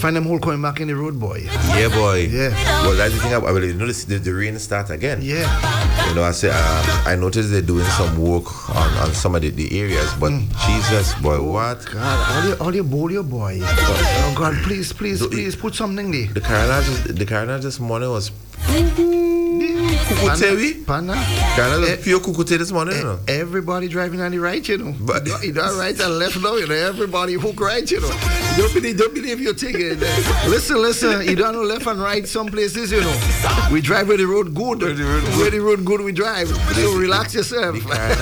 find them all coming back in the road, boy. Yeah, boy. Yeah. Well, that's the thing. Well, you notice the rain start again. Yeah. You know, I noticed they're doing some work on some of the areas, but Jesus, boy, what? God, all your boy. Oh God, please put something there. The Carolina this morning was Kukutewi. Pana. Carolina was pure Kukute this morning, you know. Everybody driving on the right, you know. But you don't right and left now, you know. Everybody hook right, you know. Don't believe you're taking it. Listen. You don't know left and right some places, you know. We drive where the road good. Where the road good, we drive. So relax yourself.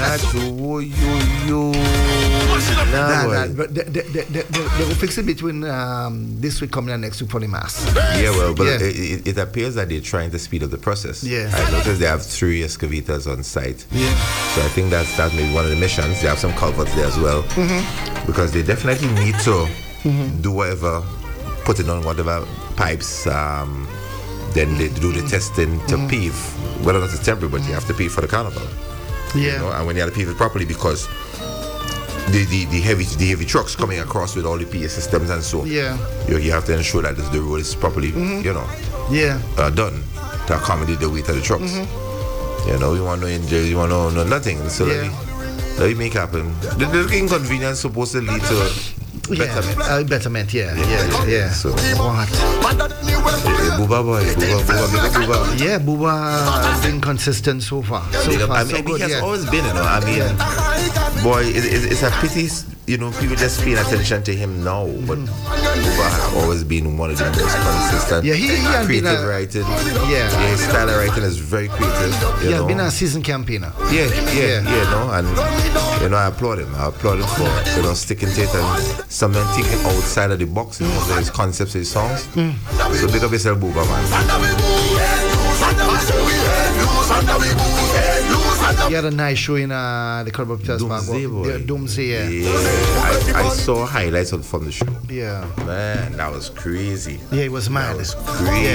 But they will fix it between this week coming and next week for the mass. Yeah, well, but it appears that they're trying to speed up the process. Yeah. I noticed they have 3 excavators on site. Yeah. So I think that's maybe one of the missions. They have some culverts there as well. Because they definitely need to do whatever, put it on whatever pipes, then they do the testing to pave, whether or not it's temporary, but you have to pave for the carnival. Yeah. You know? And when you have to pave it properly, because the heavy trucks coming across with all the PA systems and so Yeah. you have to ensure that the road is properly Yeah. done to accommodate the weight of the trucks. You know, we want no injuries, we want no nothing. So let me make happen. The inconvenience supposed to lead to betterment. Betterment, yeah. So What? Booba boy, Booba. Yeah, Booba has been consistent so far. He has always been, you know. I mean, boy, it's a pity, you know, people just paying attention to him now. But Booba has always been one of the most consistent. Yeah, he has been creative writing. His style of writing is very creative. He has been a seasoned campaigner. Yeah, no, and you know, I applaud him for sticking to it and something thinking outside of the box in terms of his concepts, his songs. So big up yourself, Booba, man. He had a nice show in the Club of Doomsday, boy. Doomsday, I saw highlights from the show. Yeah. Man, that was crazy. Yeah, it was mad. That was crazy.